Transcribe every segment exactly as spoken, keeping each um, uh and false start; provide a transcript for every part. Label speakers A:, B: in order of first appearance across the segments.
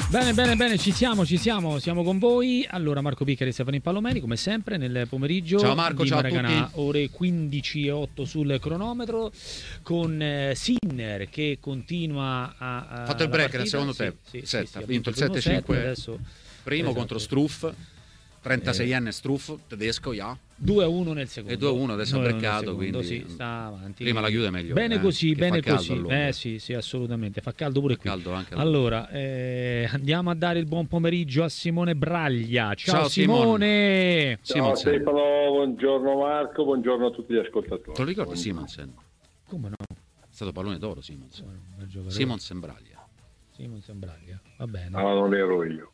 A: Bene, bene, bene, ci siamo, ci siamo, siamo con voi. Allora, Marco Piccari e Stefano Impallomeni, come sempre, nel pomeriggio.
B: Ciao Marco,
A: di
B: ciao
A: Maracanà,
B: a tutti.
A: ore quindici e otto sul cronometro, con eh, Sinner che continua a... a
B: fatto il break nel secondo
A: sì,
B: tempo,
A: sì,
B: set,
A: sì, sì,
B: ha
A: ha
B: vinto il
A: primo
B: sette cinque,
A: adesso,
B: primo
A: esatto.
B: contro Struff, trentaseienne Struff, tedesco, ja.
A: due a uno nel secondo.
B: E due a uno adesso ha breccato, quindi
A: sì, sta avanti.
B: prima la chiude meglio.
A: Bene
B: eh,
A: così, bene così.
B: Eh
A: sì, sì, assolutamente. Fa caldo pure
B: Fa
A: qui.
B: caldo anche
A: allora, eh, andiamo a dare il buon pomeriggio a Simone Braglia. Ciao,
B: Ciao,
A: Simone.
C: Ciao Stefano, buongiorno Marco, buongiorno a tutti gli ascoltatori.
B: Te lo ricordi Simonsen?
A: Come no?
B: È stato pallone d'oro Simonsen.
A: Oh,
B: Simonsen Braglia.
A: Simonsen Braglia, va bene.
C: Ah, non ero io.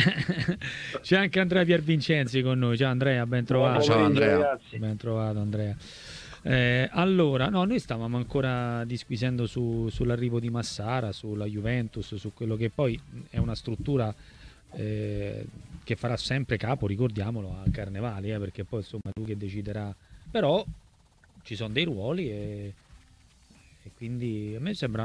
A: C'è anche Andrea Piervincenzi con noi. Ciao Andrea, ben trovato.
B: Ciao Andrea.
C: Ragazzi.
A: Ben trovato Andrea. Eh, allora, no, noi stavamo ancora disquisendo su, sull'arrivo di Massara, sulla Juventus, su quello che poi è una struttura eh, che farà sempre capo, ricordiamolo, a Carnevali, eh, perché poi insomma lui che deciderà. Però ci sono dei ruoli e, e quindi a me sembra...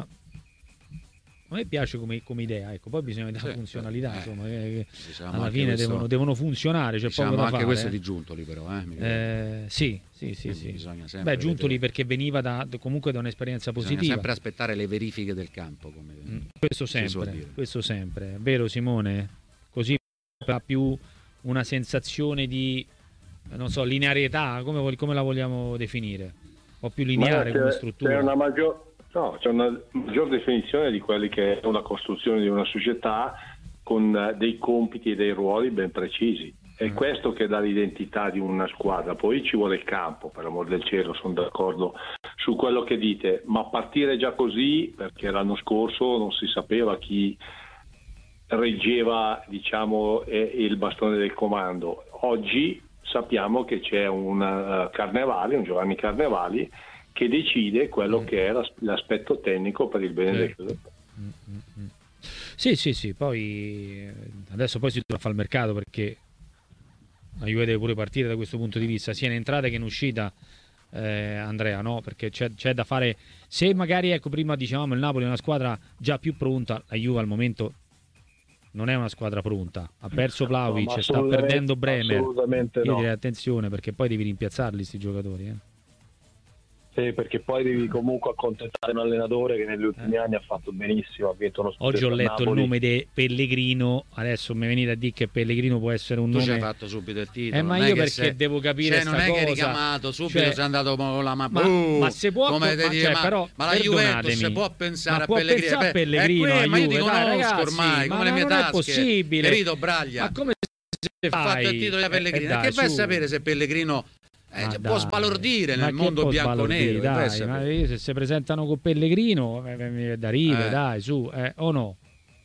A: A me piace come, come idea, ecco, poi bisogna vedere
B: Sì,
A: la funzionalità,
B: eh,
A: insomma, che, che
B: diciamo
A: alla fine
B: questo,
A: devono, devono funzionare, c'è
B: diciamo
A: poco da
B: anche
A: fare.
B: questo
A: eh.
B: di Giuntoli però, eh, mi
A: Eh, sì, sì, sì,
B: Quindi
A: sì.
B: bisogna sempre
A: Beh, Giuntoli
B: vedere.
A: perché veniva da, comunque da un'esperienza
B: Bisogna
A: positiva.
B: sempre aspettare le verifiche del campo, come
A: Mm, questo
B: si suol
A: sempre,
B: dire.
A: questo sempre. Vero Simone? Così ha più una sensazione di, non so, linearità, come, come la vogliamo definire? Un po' più lineare
C: Ma
A: come
C: c'è,
A: struttura.
C: c'è una maggior, no, c'è una maggior definizione di quelli che è una costruzione di una società con eh, dei compiti e dei ruoli ben precisi. È
A: Mm.
C: questo che dà l'identità di una squadra. Poi ci vuole il campo, per amor del cielo, sono d'accordo su quello che dite, ma partire già così, perché l'anno scorso non si sapeva chi reggeva, diciamo, eh, il bastone del comando. Oggi sappiamo che c'è un uh, Carnevali, un Giovanni Carnevali, che decide quello
A: Mm.
C: che è l'as- l'aspetto tecnico per il bene
A: Sì.
C: del club.
A: Mm, mm, mm. Sì, sì, sì, poi eh, adesso poi si dovrà fare il mercato perché la Juve deve pure partire da questo punto di vista, sia in entrata che in uscita, eh, Andrea, no? Perché c'è, c'è da fare. Se magari, ecco, prima dicevamo il Napoli è una squadra già più pronta, la Juve al momento non è una squadra pronta. Ha perso Vlahovic,
C: No, ma
A: sta
C: assolutamente-
A: perdendo Bremer.
C: assolutamente
A: Io
C: no.
A: direi attenzione perché poi devi rimpiazzarli sti giocatori, eh.
D: Sì, perché poi devi comunque accontentare un allenatore che negli ultimi
A: Eh.
D: anni ha fatto benissimo, ha vinto uno
A: Oggi
D: scudetto
A: ho
D: a
A: letto il
D: Napoli.
A: nome di Pellegrino, adesso mi venite a dire che Pellegrino può essere un
B: Tu ci
A: nome...
B: hai fatto subito il titolo.
A: Eh, ma
B: non è
A: io
B: che
A: perché
B: sei-
A: devo capire
B: cioè,
A: sta
B: non è che
A: cosa.
B: hai richiamato subito,
A: Cioè,
B: sei andato con la ma,
A: ma,
B: uh,
A: ma se può,
B: come
A: ma,
B: te dire,
A: cioè,
B: ma,
A: però,
B: ma la Juventus
A: perdonatemi,
B: se può pensare
A: ma
B: a
A: può
B: Pellegrino,
A: pensare a
B: Eh,
A: Pellegrino,
B: è qui,
A: a
B: ma io
A: Juve,
B: ti
A: dai,
B: conosco
A: ragazzi,
B: ormai
A: ma
B: come le mie
A: non è
B: tasche.
A: possibile.
B: Querido Braglia,
A: Ma come se
B: ha
A: fai?
B: fatto il titolo di
A: Eh,
B: Pellegrino,
A: eh,
B: e
A: dai,
B: che vai a
A: su.
B: sapere se Pellegrino eh,
A: Ma
B: può
A: dai,
B: sbalordire
A: ma
B: nel
A: che
B: mondo
A: può
B: bianco-nero,
A: sbalordire,
B: che vai a
A: dai, ma
B: sapere?
A: io se si presentano con Pellegrino eh, mi viene da ridere,
B: Eh.
A: dai, su, eh, o no?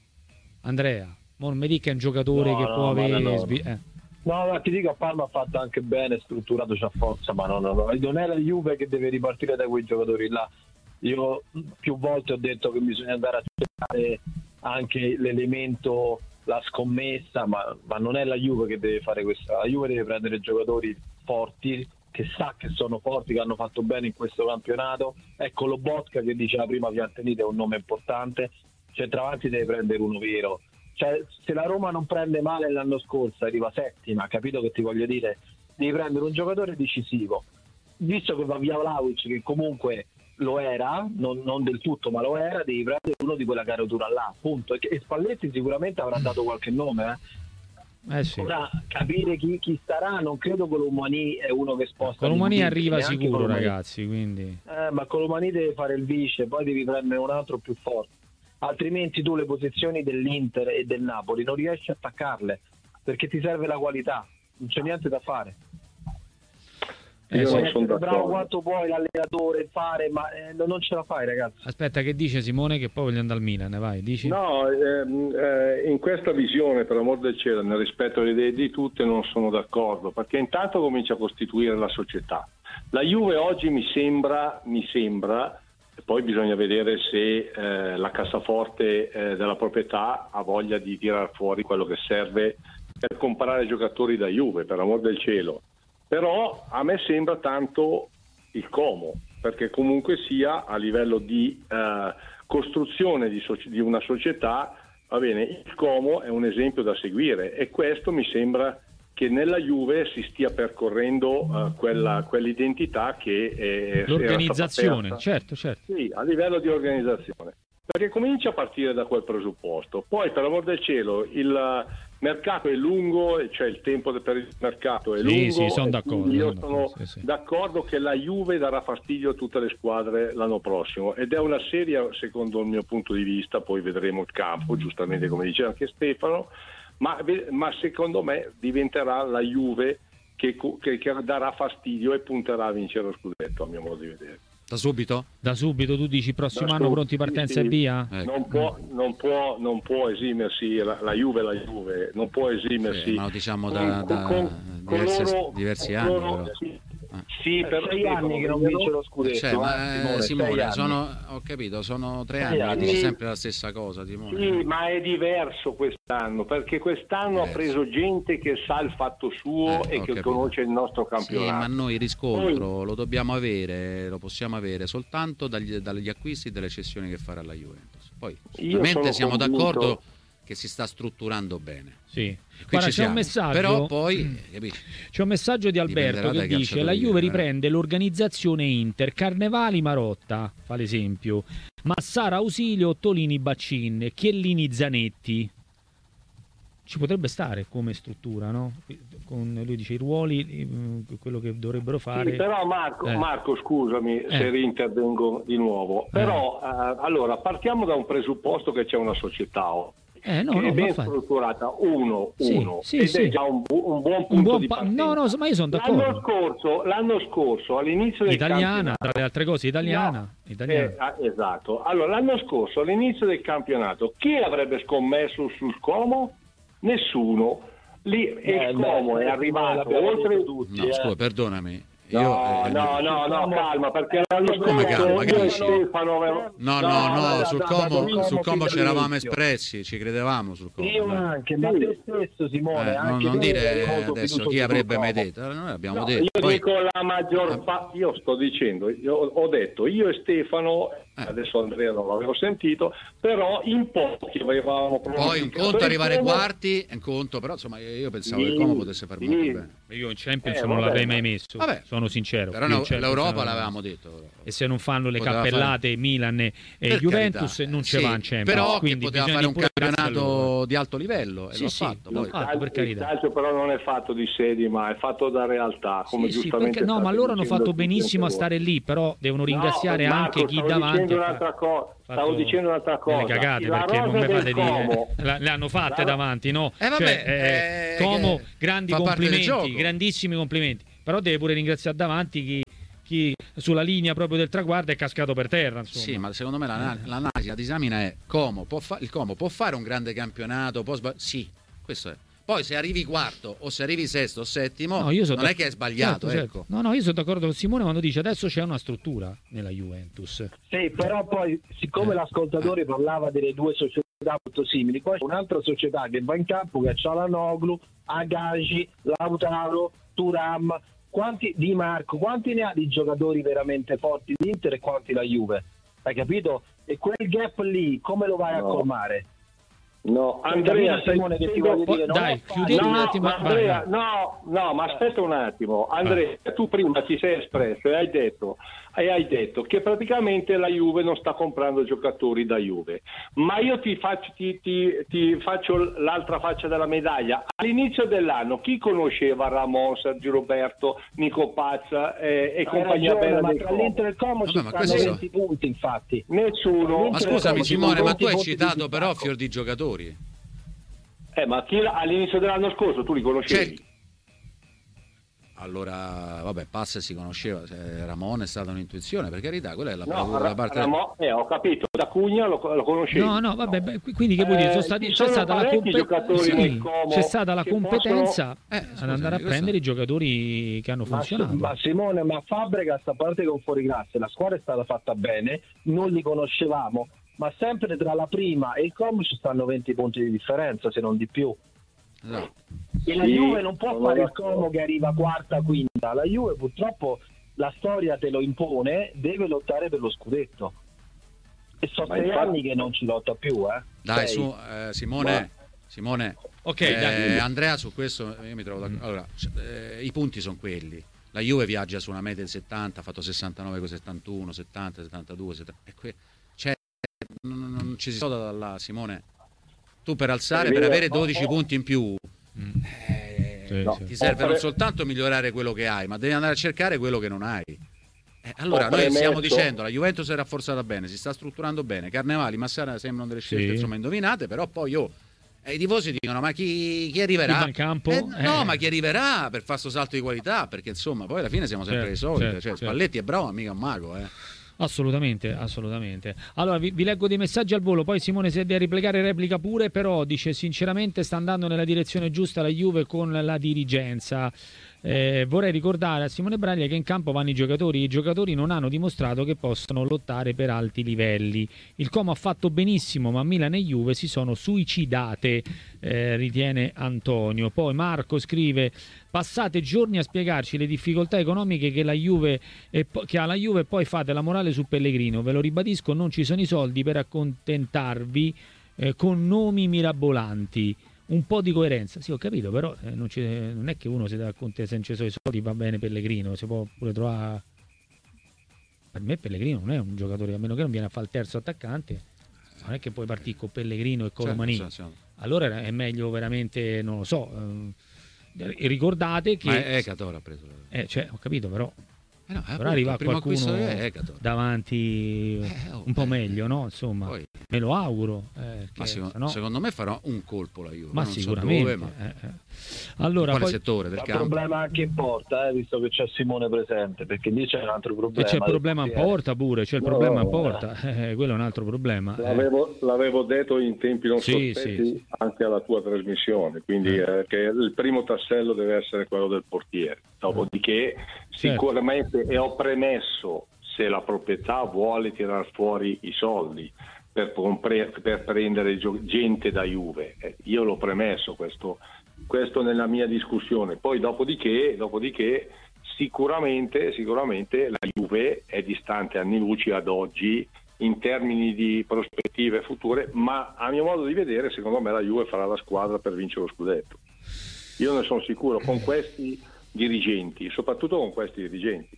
A: Andrea, non mi dica che è un giocatore
D: No,
A: che
D: no,
A: può
D: ma
A: avere...
D: no, no.
A: svi- eh.
D: No, ma ti dico, a Parma ha fatto anche bene, strutturato, c'ha forza, ma no, no, no. Non è la Juve che deve ripartire da quei giocatori là. Io più volte ho detto che bisogna andare a cercare anche l'elemento, la scommessa, ma, ma non è la Juve che deve fare questa. La Juve deve prendere giocatori forti, che sa che sono forti, che hanno fatto bene in questo campionato. Ecco, Lobotka che diceva prima Piantenite è un nome importante, centravanti deve prendere uno vero. Cioè, se la Roma non prende male l'anno scorso, arriva settima, capito che ti voglio dire? Devi prendere un giocatore decisivo. Visto che va via Vlahovic, che comunque lo era, non, non del tutto, ma lo era, devi prendere uno di quella caratura là, punto. E, e Spalletti sicuramente avrà dato qualche nome, eh.
A: Eh sì.
D: Ora, capire chi, chi starà, non credo che Colomani è uno che sposta.
A: Colomani
D: gli
A: arriva
D: neanche
A: sicuro,
D: Colomani.
A: ragazzi, quindi...
D: Eh, ma Colomani deve fare il vice, poi devi prendere un altro più forte. Altrimenti tu le posizioni dell'Inter e del Napoli non riesci a attaccarle, perché ti serve la qualità, non c'è niente da fare.
A: Eh,
C: Io
A: sì.
C: non
D: Puoi
C: sono
D: essere bravo
C: d'accordo.
D: quanto puoi l'allenatore fare, ma eh, non ce la fai, ragazzi.
A: Aspetta, che dice Simone che poi voglio andare al Milan, vai, dici?
C: No, ehm, eh, in questa visione, per amor del cielo, nel rispetto alle idee di tutte, non sono d'accordo, perché intanto comincia a costituire la società. La Juve oggi mi sembra, mi sembra, e poi bisogna vedere se eh, la cassaforte eh, della proprietà ha voglia di tirar fuori quello che serve per comprare giocatori da Juve, per amor del cielo. Però a me sembra tanto il Como, perché comunque sia a livello di eh, costruzione di, soci- di una società Va bene, il Como è un esempio da seguire e questo mi sembra che nella Juve si stia percorrendo uh, quella, quell'identità che è
A: l'organizzazione, certo, certo.
C: Sì, a livello di organizzazione. Perché comincia a partire da quel presupposto. Poi, per amor del cielo, il mercato è lungo, cioè il tempo per il mercato è
A: sì,
C: lungo.
A: Sì, sono d'accordo.
C: Io
A: sono
C: sono
A: sì, sì.
C: d'accordo che la Juve darà fastidio a tutte le squadre l'anno prossimo ed è una seria, secondo il mio punto di vista, poi vedremo il campo, giustamente come diceva anche Stefano, ma, ma secondo me diventerà la Juve che, che, che darà fastidio e punterà a vincere lo scudetto, a mio modo di vedere.
B: Da subito?
A: Da subito, tu dici prossimo
C: Da
A: anno
C: subito,
A: pronti partenza
C: sì,
A: e via?
C: Ecco. Non, può, non, può, non può esimersi la, la Juve la Juve, non può esimersi.
B: Sì, ma lo diciamo da,
C: con,
B: da
C: con,
B: diverse,
C: loro,
B: diversi
C: con
B: anni.
C: loro,
B: Però.
C: sì,
B: Ah.
C: sì, per
D: sei anni che non vince lo scudetto.
B: Cioè, ma,
D: eh, Simone,
B: Simone sono, ho capito, sono tre anni,
C: anni.
B: che dici sempre la stessa cosa. Simone.
C: Sì, ma è diverso quest'anno, perché quest'anno
B: diverso.
C: ha preso gente che sa il fatto suo
B: Eh,
C: e
B: ho
C: che
B: capito.
C: conosce il nostro campionato.
B: Sì, ma noi il riscontro Poi... lo dobbiamo avere, lo possiamo avere soltanto dagli, dagli acquisti e dalle cessioni che farà la Juventus. Poi, ovviamente siamo
C: convinto...
B: d'accordo che si sta strutturando bene.
A: Sì.
B: Qui
A: Guarda,
B: ci
A: c'è un
B: siamo.
A: messaggio,
B: però poi capisci?
A: C'è un messaggio di Alberto che dice: la Juve riprende l'organizzazione Inter, Carnevali Marotta, fa l'esempio, Massara Ausilio, Ottolini Baccin, Chiellini Zanetti. Ci potrebbe stare come struttura, no? Con, lui dice i ruoli, quello che dovrebbero fare.
C: Sì, però Marco,
A: eh.
C: Marco scusami
A: eh.
C: se rintervengo di nuovo, però eh. Eh, allora partiamo da un presupposto che c'è una società
A: Eh, no,
C: che
A: no,
C: è ben
A: ma
C: strutturata, uno,
A: sì,
C: uno
A: sì,
C: ed
A: sì.
C: è già un, bu- un buon punto
A: un buon
C: di
A: pa-
C: partenza.
A: no, no, ma io sono d'accordo.
C: L'anno scorso, l'anno scorso all'inizio del
A: italiana,
C: campionato,
A: tra le altre cose, italiana.
C: No,
A: italiana.
C: Eh, ah, esatto. Allora, l'anno scorso all'inizio del campionato, chi avrebbe scommesso sul Como? Nessuno. Lì e il Como è arrivato oltre
D: tutti.
B: No,
D: eh.
B: scusa, perdonami.
C: No,
B: Io, eh,
C: no, no, no, calma, perché l'anno
B: Come calma, che
C: io e
B: dici?
C: Stefano avevo-
B: No, no, no,
D: no,
B: sul
D: da- da-
B: Como,
D: da-
B: sul
D: da-
B: Como
D: da-
B: ci eravamo
D: dall'inizio.
B: espressi, ci credevamo sul Como.
D: Io
B: dai.
D: anche, ma te stesso Simone,
B: Eh, non,
D: anche
B: non
D: te
B: dire
D: eri molto
B: adesso
D: fiducioso
B: chi
D: sul
B: avrebbe mai
D: Como.
B: detto. Allora, noi abbiamo
C: No,
B: detto.
C: io
B: Poi,
C: dico la maggior pa- io sto dicendo, io ho detto io e Stefano,
B: Eh.
C: adesso Andrea non l'avevo sentito, però in pochi avevamo
B: poi un conto arrivare ai quarti, un conto, però insomma io pensavo
C: Sì,
B: che il Como potesse fare molto
C: sì.
B: bene.
A: Io in Champions
C: Eh,
A: non
C: vabbè,
A: l'avrei
C: ma-
A: mai messo,
B: Vabbè.
A: sono sincero.
B: Però
A: Io
B: no,
A: in Champions
B: l'Europa
A: non-
B: l'avevamo detto.
A: E se non fanno le
B: Poteva
A: cappellate Milan e
B: Per
A: Juventus
B: carità,
A: non ce
B: sì,
A: va in Champions.
B: però che
A: quindi
B: poteva
A: bisogna
B: fare un
A: dire pure grazie a
B: campionato
A: loro.
B: di alto livello e
A: Sì,
B: l'ha
A: sì,
B: fatto.
A: l'ho
B: Poi.
A: fatto, per
C: Il
A: carità.
C: calcio però non è fatto di sedi, ma è fatto da realtà, come
A: Sì, sì,
C: giustamente
A: perché, no, ma
C: state
A: loro hanno
C: dicendo
A: fatto
C: tutti
A: benissimo a
C: anche voi.
A: stare lì, però devono ringraziare
C: No,
A: anche
C: Marco,
A: chi
C: stavo
A: davanti
C: dicendo
A: ha
C: un'altra co-
A: fatto
C: stavo dicendo un'altra cosa.
A: delle cagate,
C: La
A: perché non
C: rosa
A: mi
C: del
A: fate dire
C: Como-
A: la- le hanno fatte
C: La-
A: davanti, no?
B: Eh, vabbè,
A: Cioè, eh,
B: eh,
A: Como,
B: che
A: grandi
B: fa parte del
A: complimenti,
B: gioco.
A: grandissimi complimenti, però deve pure ringraziare davanti chi, chi sulla linea proprio del traguardo è cascato per terra, insomma.
B: Sì, ma secondo me l'ana- l'analisi, la disamina è Como, può fa- il Como può fare un grande campionato, può sbag- sì, questo è. Poi se arrivi quarto o se arrivi sesto o settimo,
A: No, io sono
B: non è
A: d'ac-
B: che è sbagliato,
A: certo,
B: ecco.
A: certo. No, no, io sono d'accordo con Simone quando dice adesso c'è una struttura nella Juventus.
D: Sì, però poi, siccome
A: Eh.
D: l'ascoltatore parlava delle due società molto simili, poi c'è un'altra società che va in campo che ha Cialanoglu, Agagi, Lautaro, Thuram, quanti Di Marco, quanti ne ha di giocatori veramente forti l'Inter e quanti la Juve? Hai capito? E quel gap lì come lo vai a
C: No.
D: colmare?
C: No,
D: Hai
C: Andrea,
D: capito, Simone, che ti
C: stai-
D: voglio dire? Non
A: Dai,
D: è facile.
A: chiudete
C: No,
A: un attimo,
C: ma
A: vai,
C: Andrea,
A: vai.
C: no, no, ma aspetta un attimo, Andrea, tu prima ti sei espresso e hai detto, e hai detto che praticamente la Juve non sta comprando giocatori da Juve, ma io ti faccio, ti, ti, ti faccio l'altra faccia della medaglia. All'inizio dell'anno chi conosceva Ramon, Sergio Roberto, Nico Pazza eh, e
D: Hai
C: compagnia
D: ragione,
C: bella
D: ma
C: del
D: tra
C: Como?
D: l'Inter e il Como ci
B: Vabbè, ma
D: stanno
B: questi
D: venti punti, infatti.
C: Nessuno.
B: Ma
D: Inter
B: scusami
D: è
B: Simone,
D: come
B: ma tu hai
D: venti
B: citato
D: punti di
B: però
D: distacco.
B: fior di giocatori.
C: Eh, ma chi all'inizio dell'anno scorso tu li conoscevi?
B: Certo. Allora, vabbè, Passa si conosceva, se Ramon è stata un'intuizione, per carità, quella è la,
C: No,
B: la
C: Ra-
B: parte.
C: Ramo- eh, ho capito, da Cugna lo, lo conoscevi.
A: No, no, vabbè, beh, quindi che vuol dire?
C: Eh,
A: Sono stati-
C: ci
A: c'è
C: sono
A: stata la,
C: parecchi
A: compe-
C: giocatori
A: sì,
C: nel Como
A: c'è stata la
C: che
A: competenza
B: Eh,
A: ad
B: scusami,
A: andare a
B: questo-
A: prendere i giocatori che hanno
D: Ma,
A: funzionato.
D: ma Simone, ma Fabregas, a parte con fuori classe, la squadra è stata fatta bene, non li conoscevamo, ma sempre tra la prima e il Com ci stanno venti punti di differenza, se non di più.
B: Esatto.
D: E la
C: Sì,
D: Juve non può
C: sono
D: fare il
C: d'accordo.
D: Como che arriva quarta, quinta. La Juve purtroppo la storia te lo impone, deve lottare per lo scudetto. E sono
C: Ma
D: sei
C: infatti-
D: anni che non ci lotta più, eh.
B: Dai,
D: Sei.
B: su, eh, Simone, Simone.
A: Ok,
B: eh,
A: dai.
B: Andrea, su questo io mi trovo d'accordo. Allora, eh, i punti sono quelli. La Juve viaggia su una media del settanta, ha fatto sessantanove con settantuno, settanta, settantadue, settanta. E que- cioè, non, non ci si soda da là, Simone. Tu per alzare,
C: È
B: per
C: vero,
B: avere dodici
C: no, no.
B: punti in più,
A: Mm.
B: eh,
A: Sì,
C: No.
A: sì.
B: ti serve
C: Ho
B: non
C: pre-
B: soltanto migliorare quello che hai, ma devi andare a cercare quello che non hai. Eh, allora,
C: Ho
B: noi stiamo
C: premesso-
B: dicendo la Juventus è rafforzata bene, si sta strutturando bene. Carnevali, Massara sembrano delle scelte
A: Sì.
B: insomma indovinate, però poi io e i tifosi dicono: ma chi, chi arriverà?
A: Chi va in campo?
B: Eh, no,
A: Eh.
B: ma chi arriverà per fare sto salto di qualità? Perché insomma, poi alla fine siamo sempre
A: Certo,
B: i soliti.
A: certo,
B: Cioè,
A: certo.
B: Spalletti è bravo, ma mica un mago, eh.
A: Assolutamente, assolutamente. Allora vi, vi leggo dei messaggi al volo, poi Simone se deve replicare replica pure, però dice sinceramente sta andando nella direzione giusta la Juve con la dirigenza. Eh, vorrei ricordare a Simone Braglia che in campo vanno i giocatori, i giocatori non hanno dimostrato che possono lottare per alti livelli. Il Como ha fatto benissimo, ma Milan e Juve si sono suicidate, eh, ritiene Antonio. Poi Marco scrive: passate giorni a spiegarci le difficoltà economiche che, la Juve e po- che ha la Juve e poi fate la morale su Pellegrino. Ve lo ribadisco, non ci sono i soldi per accontentarvi eh, con nomi mirabolanti. Un po' di coerenza, sì, ho capito, però eh, non, ci- non è che uno si dà conto se non ci sono i soldi va bene Pellegrino, si può pure trovare. Per me Pellegrino non è un giocatore, a meno che non viene a fare il terzo attaccante, non è che puoi partire con Pellegrino e Colomani.
B: Certo, certo.
A: Allora è meglio veramente, non lo so. eh, ricordate che.
B: Ma è Ecatore ha preso.
A: Eh, cioè, ho capito, però.
B: Eh no, è
A: Però
B: appunto,
A: arriva
B: il primo acquisto
A: qualcuno
B: è Ecatore.
A: davanti
B: Eh, oh,
A: un po'
B: eh,
A: meglio, no? Insomma,
B: Poi,
A: me lo auguro. eh,
B: ma
A: che,
B: secondo,
A: sennò-
B: secondo me farà un colpo la Juve.
A: ma
B: non so
A: sicuramente.
B: dove, ma
A: eh, eh. Allora,
B: in quale
A: poi,
B: settore del
D: Il
B: campo?
D: problema anche in porta, eh, visto che c'è Simone presente, perché lì c'è un altro
A: e
D: problema.
A: c'è il problema in
D: del portiere.
A: porta pure, c'è il
C: No,
A: problema in
C: no,
A: porta, eh, quello è un altro problema. eh.
C: L'avevo, l'avevo detto in tempi non
A: Sì,
C: sospetti
A: sì, sì.
C: anche alla tua trasmissione, quindi
A: Eh.
C: eh, che il primo tassello deve essere quello del portiere. Dopodiché
A: Certo.
C: sicuramente, e ho premesso, se la proprietà vuole tirar fuori i soldi per, compre- per prendere gio- gente da Juve, eh, io l'ho premesso questo, questo nella mia discussione. Poi dopodiché, dopodiché sicuramente, sicuramente la Juve è distante anni luci ad oggi in termini di prospettive future, ma a mio modo di vedere secondo me la Juve farà la squadra per vincere lo scudetto. Io ne sono sicuro, con questi dirigenti, soprattutto con questi dirigenti.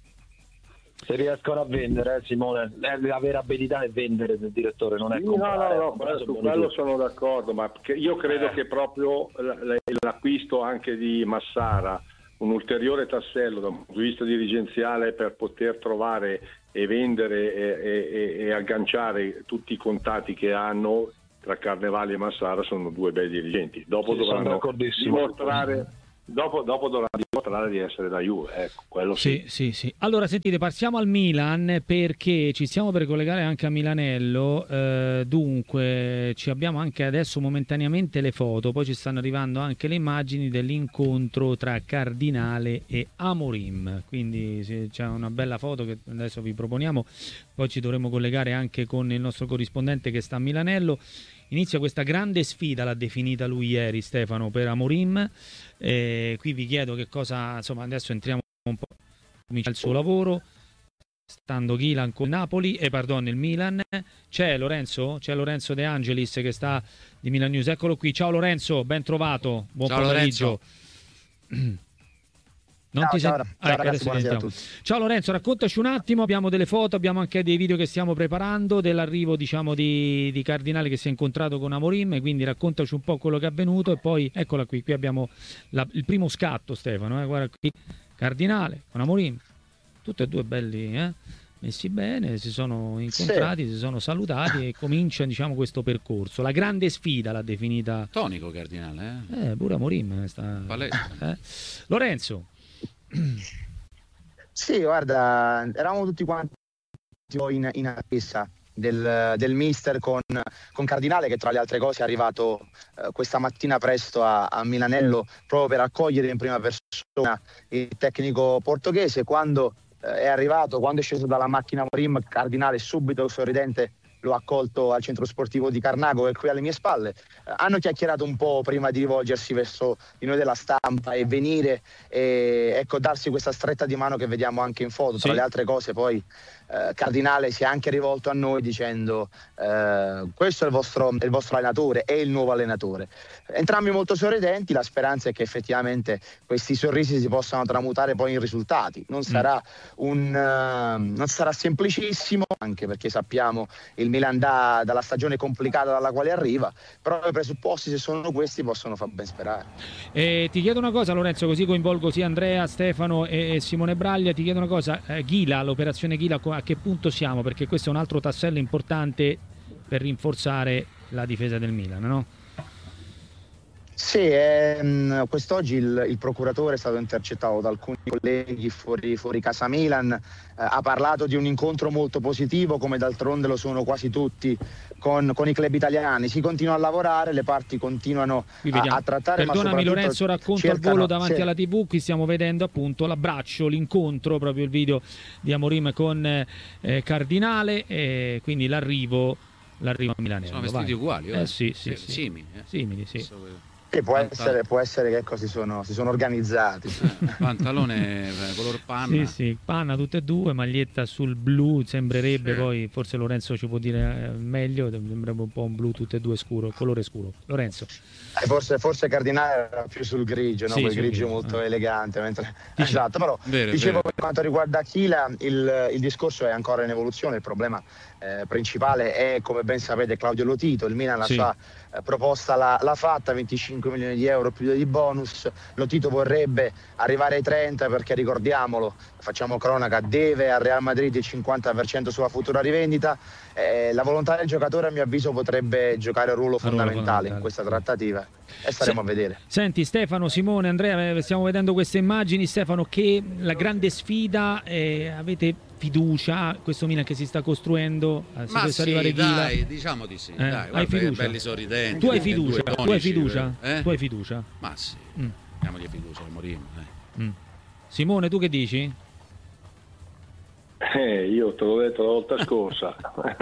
D: Se riescono a vendere, eh, Simone, eh, la vera abilità è vendere del direttore, non è
C: Sì, no,
D: comprare.
C: no, no,
D: Comprare
C: su
D: sono
C: quello
D: buoni
C: sono d'accordo, ma che- io credo
D: Eh.
C: che proprio l- l'acquisto anche di Massara, un ulteriore tassello da un punto di vista dirigenziale per poter trovare e vendere e, e- e agganciare tutti i contatti che hanno tra Carnevali e Massara, sono due bei dirigenti. Dopo
D: Sì, sono
C: dovranno
D: d'accordissimo.
C: dimostrare, dopo, dopo dovranno dimostrare di essere da Juve, ecco, quello sì.
A: Sì, sì, sì. Allora, sentite, passiamo al Milan perché ci stiamo per collegare anche a Milanello. eh, dunque, ci abbiamo anche adesso momentaneamente le foto, poi ci stanno arrivando anche le immagini dell'incontro tra Cardinale e Amorim. Quindi sì, c'è una bella foto che adesso vi proponiamo, poi ci dovremo collegare anche con il nostro corrispondente che sta a Milanello. Inizia questa grande sfida, l'ha definita lui ieri Stefano, per Amorim. Eh, qui vi chiedo che cosa, insomma, adesso entriamo un po', comincia il suo lavoro, stando Ghilan con Napoli, e eh, pardon, il Milan. C'è Lorenzo? C'è Lorenzo De Angelis che sta di Milan News, eccolo qui. Ciao Lorenzo, ben trovato, buon
B: Ciao,
A: pomeriggio. Non
E: Ciao,
A: ti
E: ciao,
A: sent-
E: ciao,
A: Ah, ecco,
E: ragazzi,
A: adesso ti
E: buonasera a
A: sentiamo.
E: tutti.
A: Ciao Lorenzo, raccontaci un attimo, abbiamo delle foto, abbiamo anche dei video che stiamo preparando dell'arrivo, diciamo, di, di Cardinale che si è incontrato con Amorim, quindi raccontaci un po' quello che è avvenuto e poi eccola qui, qui abbiamo la- il primo scatto, Stefano, eh, guarda qui, Cardinale con Amorim, tutti e due belli, eh? Messi bene, si sono incontrati, si sono salutati e comincia, diciamo, questo percorso. La grande sfida l'ha definita
B: Tonico Cardinale, eh?
A: eh, pure Amorim sta...
B: Palese.
A: eh. Lorenzo.
E: Sì, guarda, eravamo tutti quanti in, in attesa del, del mister con, con Cardinale, che tra le altre cose è arrivato eh, questa mattina presto a, a Milanello proprio per accogliere in prima persona il tecnico portoghese. Quando eh, è arrivato, quando è sceso dalla macchina Amorim, Cardinale subito sorridente l'ho accolto al centro sportivo di Carnago, che è qui alle mie spalle. Eh, hanno chiacchierato un po' prima di rivolgersi verso di noi della stampa e venire e ecco, darsi questa stretta di mano che vediamo anche in foto. Tra
A: sì.
E: le altre cose poi eh, Cardinale si è anche rivolto a noi dicendo eh, questo è il vostro, è il vostro allenatore, è il nuovo allenatore. Entrambi molto sorridenti, la speranza è che effettivamente questi sorrisi si possano tramutare poi in risultati. Non sarà un uh, non sarà semplicissimo, anche perché sappiamo il Milan da, dalla stagione complicata dalla quale arriva, però i presupposti, se sono questi, possono far ben sperare.
A: E ti chiedo una cosa, Lorenzo, così coinvolgo sia Andrea, Stefano e, e Simone Braglia. Ti chiedo una cosa, eh, Ghila, l'operazione Ghila, a che punto siamo? Perché questo è un altro tassello importante per rinforzare la difesa del Milan, no?
E: Sì, ehm, quest'oggi il, il procuratore è stato intercettato da alcuni colleghi fuori, fuori casa Milan, eh, ha parlato di un incontro molto positivo, come d'altronde lo sono quasi tutti con, con i club italiani. Si continua a lavorare, le parti continuano a, a trattare.
A: Perdonami
E: ma
A: Lorenzo, racconto
E: cercano,
A: al volo davanti
E: sì.
A: alla tivù, qui stiamo vedendo appunto l'abbraccio, l'incontro, proprio il video di Amorim con eh, Cardinale, e quindi l'arrivo, l'arrivo a Milanello.
B: Sono vestiti
A: Vai.
B: uguali,
A: eh, sì, sì,
B: sì,
A: sì.
B: simili, eh.
A: simili sì.
E: E può essere, può essere che ecco, si, sono, si sono organizzati. Sì.
B: Eh, pantalone color panna.
A: Sì, sì, panna tutte e due, maglietta sul blu, sembrerebbe, sì. Poi forse Lorenzo ci può dire meglio, sembrerebbe un po' un blu tutte e due scuro, colore scuro. Lorenzo.
E: Eh, forse, forse Cardinale era più sul grigio, no?
A: Sì,
E: quel
A: sul
E: grigio
A: grigio,
E: molto
A: eh.
E: elegante. Mentre...
A: Dice...
E: Esatto, però
B: vero,
E: dicevo
B: vero.
E: per quanto riguarda Achila, il, il discorso è ancora in evoluzione, il problema eh, principale è, come ben sapete, Claudio Lotito. Il Milan la
A: sì.
E: sua eh, proposta l'ha, l'ha fatta, venticinque milioni di euro più di bonus. Lotito vorrebbe arrivare ai trenta perché, ricordiamolo, facciamo cronaca, deve al Real Madrid il cinquanta per cento sulla futura rivendita. Eh, la volontà del giocatore, a mio avviso, potrebbe giocare un ruolo fondamentale, fondamentale in questa trattativa e staremo
A: Se,
E: a vedere.
A: Senti Stefano, Simone, Andrea, stiamo vedendo queste immagini. Stefano, che la grande sfida, eh, avete fiducia, questo Milan che si sta costruendo? Eh,
B: Ma sì,
A: arrivare
B: dai,
A: Ghila.
B: diciamo di sì,
A: eh,
B: dai,
A: hai fiducia?
B: belli sorridenti.
A: Tu hai fiducia? Tu hai fiducia?
B: Eh?
A: Tu hai fiducia?
B: Ma sì,
A: mm.
B: diamogli fiducia al Amorim. Eh.
A: Mm. Simone, tu che dici?
C: Eh, io te l'ho detto la volta scorsa.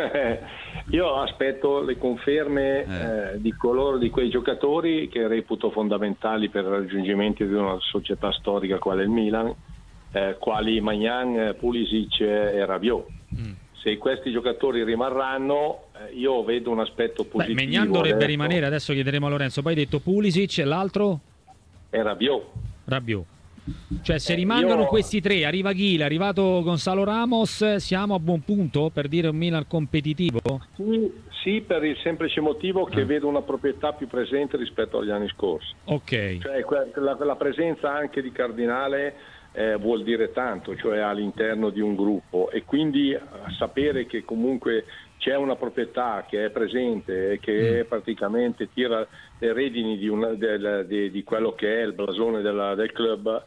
C: Io aspetto le conferme eh. Eh, di coloro, di quei giocatori che reputo fondamentali per il raggiungimento di una società storica quale il Milan, eh, quali Maignan, Pulisic e Rabiot. Mm. Se questi giocatori rimarranno, eh, io vedo un aspetto positivo.
A: Beh, Maignan dovrebbe adesso. rimanere, adesso chiederemo a Lorenzo. Poi hai detto Pulisic e l'altro?
C: E Rabiot.
A: Rabiot. Cioè, se rimangono Io... questi tre, arriva Ghila, è arrivato Gonzalo Ramos, siamo a buon punto per dire un Milan competitivo?
C: Sì, sì, per il semplice motivo che ah. vedo una proprietà più presente rispetto agli anni scorsi.
A: Ok.
C: Cioè, la, la presenza anche di Cardinale eh, vuol dire tanto, cioè all'interno di un gruppo, e quindi sapere che comunque c'è una proprietà che è presente e che mm. praticamente tira le redini di, una, del, di, di quello che è il blasone della, del club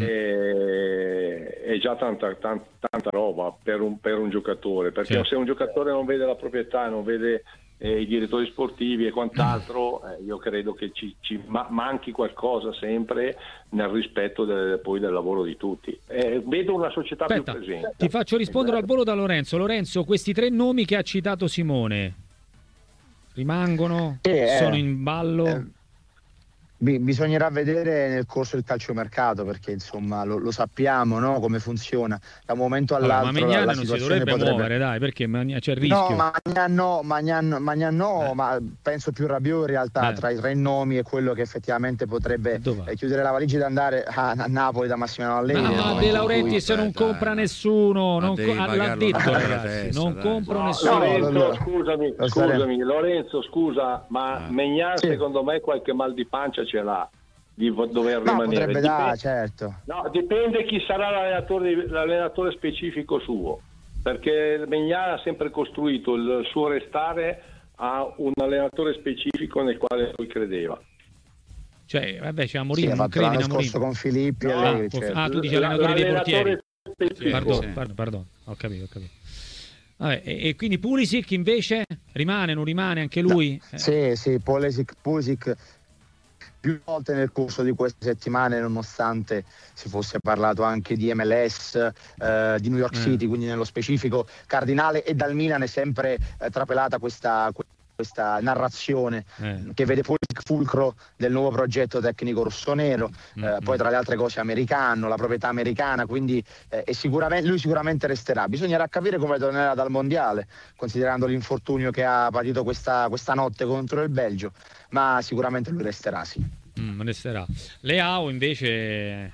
C: è, è già tanta, tanta, tanta roba per un, per un giocatore, perché certo. se un giocatore non vede la proprietà, non vede eh, i direttori sportivi e quant'altro, eh, io credo che ci, ci ma- manchi qualcosa sempre nel rispetto del, poi del lavoro di tutti. Eh, vedo una società
A: Aspetta,
C: più presente.
A: Ti faccio rispondere al volo da Lorenzo. Lorenzo, questi tre nomi che ha citato Simone rimangono?
E: Eh,
A: sono in ballo?
E: Eh, bisognerà vedere nel corso del calciomercato, perché insomma lo, lo sappiamo, no? Come funziona da un momento all'altro.
A: Allora, ma Maignan
E: la, la
A: non si dovrebbe, potrebbe muovere, dai, perché c'è il rischio.
E: No, Maignan no, Maignan, Maignan no, eh. ma penso più Rabiot in realtà eh. tra i tre nomi è quello che effettivamente potrebbe eh, chiudere la valigia ed andare a, a Napoli da Massimiliano Allegri.
A: Ma De Laurentiis se non compra nessuno, non co- l'ha detto ragazzi, testa, non dai. compro
C: no,
A: nessuno.
C: Lorenzo, no, scusami, scusami, Lorenzo, scusa, ma ah. Maignan sì. secondo me qualche mal di pancia ce l'ha di dover
E: no,
C: rimanere.
E: Potrebbe da, certo.
C: No, dipende chi sarà l'allenatore, l'allenatore specifico suo, perché Maignan ha sempre costruito il suo restare a un allenatore specifico nel quale lui credeva.
A: Cioè, vabbè, c'è Amorim,
E: sì,
A: non credi in Amorim
E: con Filippi
C: no,
E: Allegri,
A: ah,
E: certo.
A: ah, tu dici allenatore dei portieri. Pardon,
B: sì.
A: pardon, pardon, ho capito, ho capito. Vabbè, e, e quindi Pulisic invece rimane, non rimane anche lui?
E: No. Eh. Sì, sì, Pulisic, Pulisic più volte nel corso di queste settimane, nonostante si fosse parlato anche di M L S, eh, di New York City, mm. quindi nello specifico Cardinale, e dal Milan è sempre eh, trapelata questa, questa narrazione eh. che vede poi il fulcro del nuovo progetto tecnico rossonero, mm. eh, poi tra le altre cose americano, la proprietà americana, quindi eh, e sicuramente, lui sicuramente resterà. Bisognerà capire come tornerà dal mondiale, considerando l'infortunio che ha patito questa, questa notte contro il Belgio, ma sicuramente lui resterà, sì.
A: Mm, resterà. Leao invece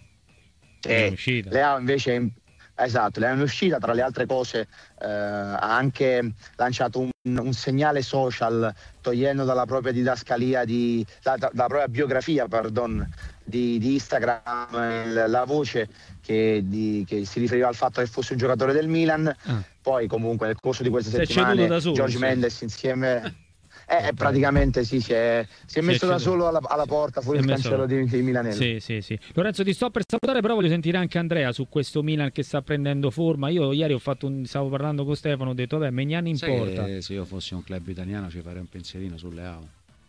A: è in uscita.
E: Leao invece è in... Esatto, lei è in uscita, tra le altre cose eh, ha anche lanciato un, un segnale social, togliendo dalla propria didascalia, di, da, da, dalla propria biografia pardon, di, di Instagram il, la voce che, di, che si riferiva al fatto che fosse un giocatore del Milan. Ah. Poi comunque nel corso di queste settimane da solo, George sì. Mendes insieme... Eh, praticamente sì, si è, si è messo da solo alla, alla porta fuori il cancello di, di Milanello.
A: Sì, sì, sì. Lorenzo, ti sto per salutare, però voglio sentire anche Andrea su questo Milan che sta prendendo forma. Io ieri ho fatto un, stavo parlando con Stefano, ho detto, vabbè, Maignan in
B: Sai
A: porta.
B: Che se io fossi un club italiano ci farei un pensierino su Leao.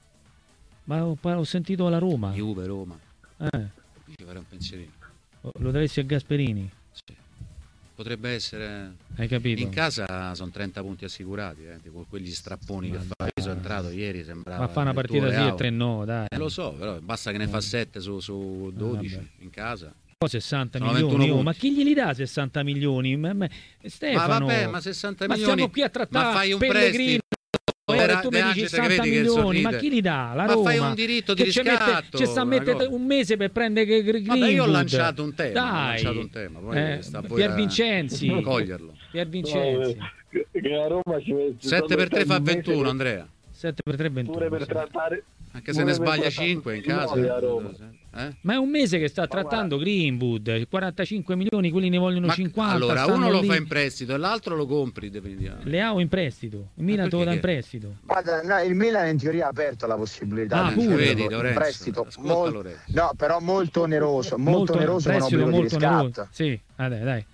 A: Ma ho, ho sentito la Roma.
B: Juve, Roma.
A: Eh.
B: Ci farei un pensierino.
A: Lo daresti a Gasperini?
B: Sì. Potrebbe essere.
A: Hai capito?
B: In casa sono trenta punti assicurati, eh, tipo quegli strapponi ma che fa. Io sono entrato ieri, sembrava.
A: Ma fa una partita sì e tre no, dai.
B: Eh, lo so, però basta che ne fa sette su, su dodici ah, in casa.
A: Poi sessanta sono milioni, oh, ma chi glieli dà sessanta milioni? Ma, ma, Stefano,
B: ma vabbè, ma sessanta
A: ma
B: milioni.
A: siamo qui a trattare
B: ma fai un
A: Pellegrini. Ora tu mi dici sessanta milioni, ma chi li dà? La Roma.
B: Ma fai un diritto di riscatto.
A: Ci sta a mettere un mese per prendere Greenwood.
B: Vabbè, io ho lanciato un tema,
A: Dai.
B: ho lanciato un tema, poi
A: eh,
B: sta
A: Pier Vincenzi.
B: Coglierlo.
A: Pier Vincenzi.
D: Che la Roma ci mette
B: sette per tre fa ventuno, Andrea.
A: sette per tre ventuno.
D: Pure per trattare
B: anche se ne sbaglia cinque in casa.
A: Eh? Ma è un mese che sta ma trattando guarda. Greenwood, quarantacinque milioni, quelli ne vogliono ma cinquanta.
B: Allora, uno lo lì. fa in prestito e l'altro lo compri.
A: Leao in prestito, il Milan te lo dà in prestito.
E: Guarda, no, il Milan in teoria ha aperto la possibilità
A: ah,
E: di
A: pure.
E: Vedi, Lorenzo, in prestito. Mol... No, però molto oneroso, molto, molto oneroso con obbligo molto di riscatto. Oneroso.
A: Sì, ah, dai, dai.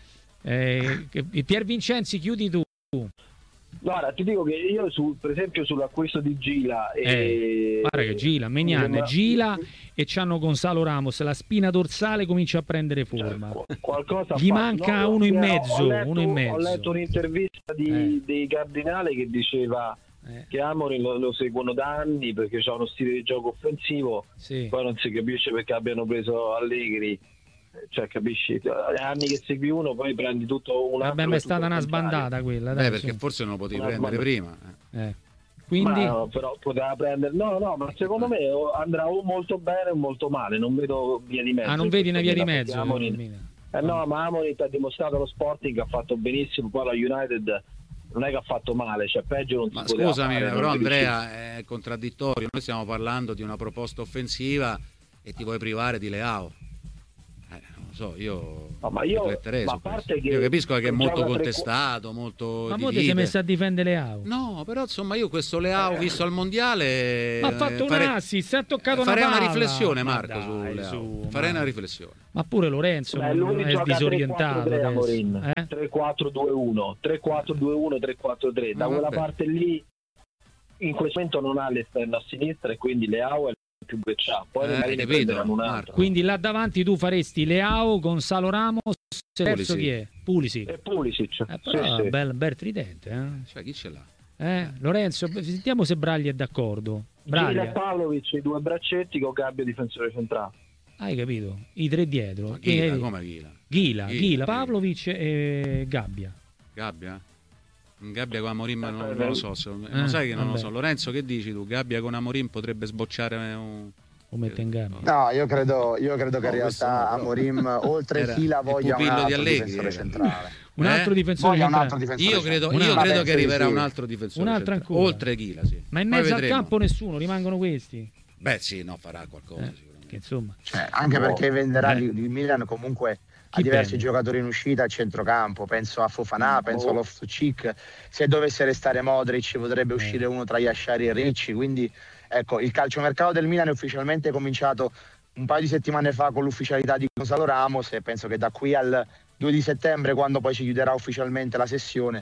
A: Eh, Pier Vincenzi, chiudi tu.
D: Guarda, ti dico che io su, per esempio sull'acquisto di Gila e...
A: eh, guarda che Gila, Maignan, ma... Gila e c'hanno Gonzalo Ramos, la spina dorsale comincia a prendere forma.
D: Cioè, qualcosa
A: gli fa... manca no, uno in mezzo,
D: ho letto,
A: uno in mezzo.
D: Ho letto un'intervista di, eh. dei Cardinale che diceva eh. che Amorim lo, lo seguono da anni perché c'ha uno stile di gioco offensivo, sì. Poi non si capisce perché abbiano preso Allegri. Cioè, capisci? Anni che segui uno, poi prendi tutto un altro.
A: Vabbè, ma è stata una sbandata quella. Dai,
B: Beh, perché su. forse non lo potevi una prendere sbandata. prima.
A: Eh. Quindi...
D: Ma no, però poteva prendere. No, no, ma secondo me andrà o molto bene o molto male. Non vedo via di mezzo.
A: Ah, non vedi una via di mezzo?
D: Amorim... Eh, no, ma Amorim ha dimostrato lo Sporting, ha fatto benissimo. Poi la United non è che ha fatto male, cioè peggio non si
B: ma
D: poteva
B: scusami,
D: fare,
B: però Andrea è contraddittorio. Noi stiamo parlando di una proposta offensiva e ti vuoi privare di Leao. So, io,
D: no, ma io, ma a parte che
B: io capisco che è molto contestato, tre... molto
A: ma mo ti sei messo a difendere Leao?
B: No, però insomma io questo Leao eh. visto al mondiale
A: ma ha fatto
B: fare...
A: un assist, ha toccato
B: farei
A: una palla.
B: una riflessione Marco
A: dai,
B: su Leao.
A: Su,
B: farei
A: ma...
B: una riflessione.
A: Ma pure Lorenzo Beh, non è disorientato
D: eh? tre quattro due uno tre quattro due uno tre quattro tre da quella parte lì in questo momento non ha l'esterno a sinistra e quindi Leao è più che c'ha. Poi
B: eh, ne prenderanno
D: un altro.
A: Quindi là davanti tu faresti Leao, Gonzalo Ramos, terzo chi è? Pulisic.
D: E Pulisic.
A: Eh, però
D: sì, sì.
A: Bel, bel tridente, eh?
B: Cioè chi ce l'ha?
A: Eh, Lorenzo, sentiamo se Braglia è d'accordo. Braglia
D: e Pavlovic, i due braccetti con Gabbia difensore centrale.
A: Hai capito? I tre dietro.
B: Ma Ghila, eh, come Ghila?
A: Ghila, Ghila, Ghila, Pavlovic e Gabbia.
B: Gabbia? Gabbia con Amorim non, non lo so, se, eh, non sai che non vabbè. lo so. Lorenzo, che dici tu? Gabbia con Amorim potrebbe sbocciare un...
A: o mette in gabbia?
E: No, io credo, io credo che in realtà Amorim oltre Ghila voglia un altro difensore centrale.
A: Un altro
B: eh?
A: difensore
E: un altro difensore
B: io credo, io
E: Vabbè,
B: credo che
E: sì,
B: arriverà
E: sì.
B: un altro difensore
A: un altro
B: centrale.
A: ancora.
B: Oltre Ghila, sì.
A: Ma in mezzo al campo nessuno, rimangono questi.
B: Beh sì, no, farà qualcosa
A: eh,
B: sicuramente.
A: Che insomma.
E: Cioè, anche perché venderà
A: eh.
E: il Milan comunque
A: Chi
E: a diversi
A: prende?
E: giocatori in uscita a centrocampo, penso a Fofana, penso oh. a Loftus-Cheek. Se dovesse restare Modric potrebbe
A: eh.
E: uscire uno tra Yashari e Ricci, quindi ecco, il calciomercato del Milan è ufficialmente cominciato un paio di settimane fa con l'ufficialità di Gonzalo Ramos e penso che da qui al due di settembre, quando poi si chiuderà ufficialmente la sessione,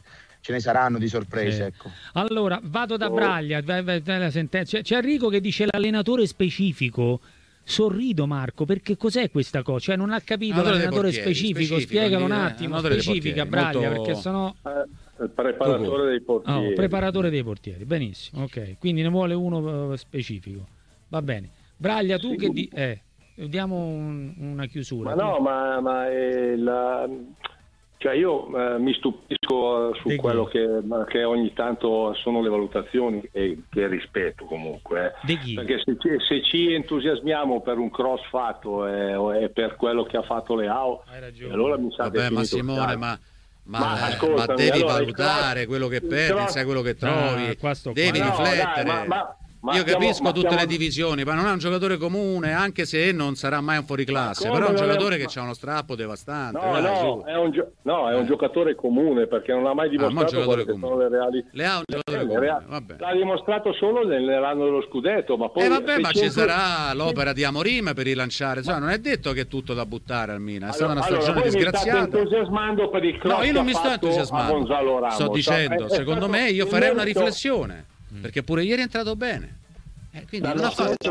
E: ce ne saranno di sorprese.
A: Sì.
E: Ecco.
A: Allora, vado da Braglia, la sentenza. C'è Enrico che dice l'allenatore specifico. Sorrido Marco, perché cos'è questa cosa? Cioè non ha capito l'allenatore specifico, spiegalo un attimo, specifica Braglia, molto... perché sennò...
C: Eh, il preparatore dei portieri.
A: Oh, preparatore dei portieri, benissimo, ok, quindi ne vuole uno uh, specifico, va bene. Braglia, tu sì. che di... Eh, diamo un, una chiusura.
C: Ma no, ma, ma è la... Cioè io eh, mi stupisco su quello che, che ogni tanto sono le valutazioni e che rispetto comunque. Eh. Perché se ci, se ci entusiasmiamo per un cross fatto e eh, per quello che ha fatto Leao, allora mi sa
B: Vabbè,
C: che
B: ma Simone, ma, ma,
C: ma,
B: ma devi
C: allora,
B: valutare cross, quello che perdi, cross, sai quello che trovi, ah, devi
A: qua.
B: riflettere.
C: No, dai, ma, ma,
B: Ma Io
C: stiamo,
B: capisco tutte
C: stiamo...
B: le divisioni, ma non è un giocatore comune, anche se non sarà mai un fuoriclasse, però è un giocatore è... che ha uno strappo devastante.
C: No, no, è un, gio... no, è un giocatore comune, perché non ha mai dimostrato
B: ah,
C: quelle che sono le reali...
B: Le ha un giocatore
C: eh,
B: comune,
C: reali...
B: vabbè.
C: L'ha dimostrato solo nell'anno dello scudetto, ma poi...
B: Eh vabbè, ma ci
C: cinque...
B: sarà l'opera di Amorim per rilanciare, ma... non è detto che è tutto da buttare al Milan, è
C: allora,
B: stata una stagione
C: allora,
B: disgraziata.
C: Mi state entusiasmando per il cross.
B: No, io non mi sto entusiasmando, sto dicendo, secondo me io farei una riflessione, perché pure ieri è entrato bene. Eh, quindi non ha fatto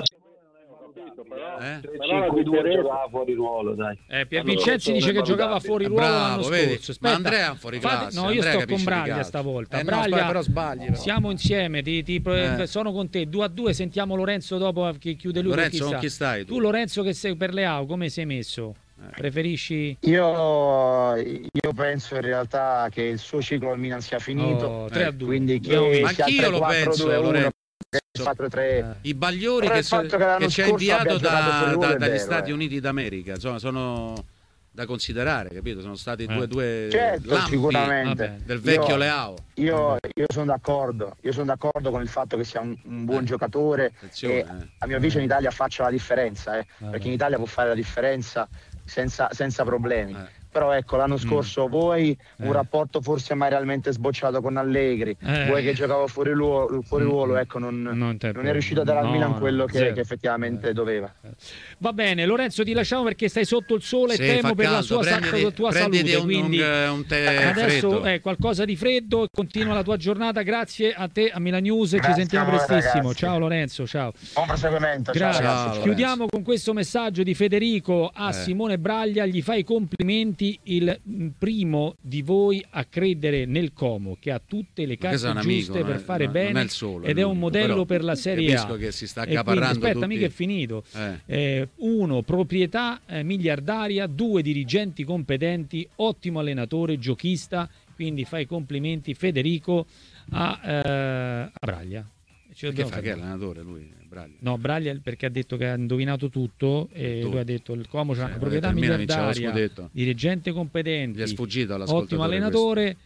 D: eh? cinque due giocava fuori ruolo, dai.
A: Eh, Pier Vincenzi dice che giocava fuori ruolo l'anno scorso. Aspetta,
B: ma Andrea è un fuori classe.
A: Fate... No, io
B: Andrea
A: sto con Braglia stavolta.
B: Eh,
A: Braglia,
B: no, però sbagli. Però.
A: Siamo insieme, ti, ti, eh. sono con te. Due a due, sentiamo Lorenzo dopo che chiude lui.
B: Lorenzo, con chi stai tu?
A: Tu Lorenzo che sei per Leao, come sei messo? Preferisci?
E: Io, io penso in realtà che il suo ciclo al Milan sia finito.
A: Oh, tre a due.
E: Quindi che
B: ma anch'io lo penso, Lorenzo.
E: quattro tre
B: I bagliori che, so, che, che ci ha inviato da, da, dagli vero, Stati eh. Uniti d'America, insomma, sono da considerare, capito? Sono stati eh. due, due
E: certo, sicuramente
B: del vecchio
E: io,
B: Leao.
E: Io, io sono d'accordo, io sono d'accordo con il fatto che sia un, un buon eh. giocatore e eh. a mio avviso in Italia faccia la differenza, eh, perché in Italia può fare la differenza senza, senza problemi. Eh. Però ecco, l'anno scorso mm. voi un eh. rapporto forse mai realmente sbocciato con Allegri, eh. voi che giocava fuori ruolo, fuori ruolo ecco, non, non, non è riuscito a dare al no, Milan quello che, che effettivamente eh. doveva.
A: Va bene, Lorenzo, ti lasciamo perché stai sotto il sole,
B: sì,
A: temo per
B: caldo.
A: la sua
B: prenditi,
A: sacra, tua salute.
B: Un,
A: quindi
B: un, un tè
A: adesso
B: freddo.
A: è qualcosa di freddo, continua la tua giornata, grazie a te, a Milan News, grazie ci sentiamo voi, prestissimo. Ragazzi. Ciao Lorenzo, ciao.
E: Buon proseguimento.
A: Grazie.
E: Ciao,
A: ciao, Chiudiamo con questo messaggio di Federico a eh. Simone Braglia, gli fai complimenti, il primo di voi a credere nel Como, che ha tutte le carte giuste amico, per fare
B: non
A: bene
B: non è solo,
A: ed è un modello per la Serie A.
B: Che si sta
A: accaparrando quindi, aspetta,
B: tutti...
A: mica è finito.
B: Eh.
A: Eh, uno, proprietà eh, miliardaria, due, dirigenti competenti, ottimo allenatore, giochista, quindi fai complimenti Federico a, eh, a Braglia.
B: Ci che fa che è allenatore lui? Braglia.
A: No, Braglia perché ha detto che ha indovinato tutto e tutto. Lui ha detto il Como c'ha una proprietà miliardaria, dirigente competente,
B: gli è sfuggito
A: ottimo allenatore.
B: Questo.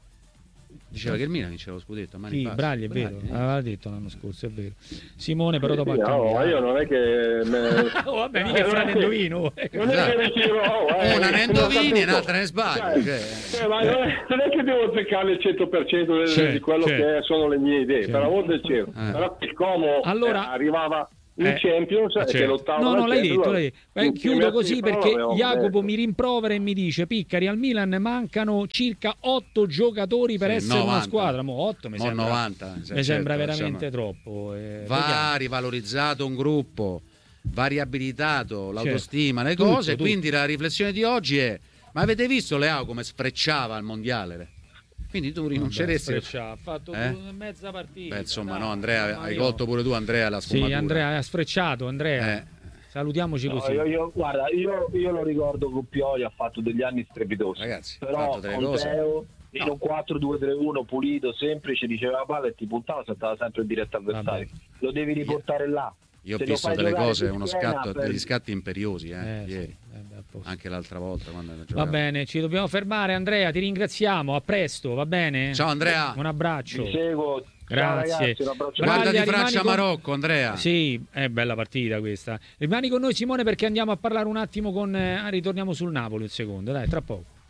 B: Diceva che il Milan vinceva lo scudetto a mani
A: sì,
B: basse.
A: Braglia è vero, Braglia. Aveva detto l'anno scorso, è vero. Simone però dopo
C: sì,
A: ha
C: no, io non è che me...
A: oh, vabbè, mica eh, fra ne indovino.
C: Non è che dicevo, oh, eh,
B: una ne indovini e l'altra ne sbagli.
C: Cioè, cioè, ma non, è, non è che devo azzeccare il cento per cento di
A: certo,
C: quello
A: certo.
C: che sono le mie idee,
A: certo.
C: per amor del cielo. Eh. Però il Como
A: allora,
C: eh, arrivava in
A: eh,
C: Champions
A: certo.
C: che lottava
A: no no l'hai detto, l'hai detto.
C: In
A: chiudo così perché Jacopo
C: detto.
A: mi rimprovera e mi dice Piccari al Milan mancano circa otto giocatori per sì, essere novanta. Una squadra mo otto mi
B: mo
A: sembra,
B: novanta,
A: mi
B: certo,
A: sembra veramente
B: insomma,
A: troppo eh,
B: va
A: vediamo.
B: Rivalorizzato un gruppo, va riabilitato l'autostima, certo. le
A: tutto,
B: cose
A: tutto.
B: Quindi la riflessione di oggi è: ma avete visto Leao come sfrecciava al mondiale? Quindi tu rinunceresti
A: ha fatto
B: eh?
A: mezza partita.
B: Beh, insomma,
A: dai,
B: no, Andrea, hai
A: io...
B: colto pure tu, Andrea, la sfumatura.
A: Sì, Andrea ha sfrecciato, Andrea.
B: Eh.
A: Salutiamoci
D: no,
A: così.
D: Io, io, guarda, io, io lo ricordo con Pioli, ha fatto degli anni strepitosi.
B: Ragazzi,
D: però con Teo in no. un quattro due tre uno pulito, semplice, diceva la palla e ti puntava, saltava sempre in diretta avversario. Lo devi riportare là.
B: Io ho Se visto delle cose, uno scatto,
D: per...
B: degli scatti imperiosi, eh,
A: eh
B: ieri.
A: Sì.
B: Anche l'altra volta quando
A: va bene, ci dobbiamo fermare. Andrea, ti ringraziamo, a presto, va bene?
B: Ciao Andrea,
A: un abbraccio.
D: Ti seguo.
A: Grazie.
D: Ciao, ragazzi,
B: guarda di Francia-Marocco con... Andrea.
A: Sì, è bella partita questa. Rimani con noi Simone perché andiamo a parlare un attimo con eh, ritorniamo sul Napoli un secondo, dai, tra poco.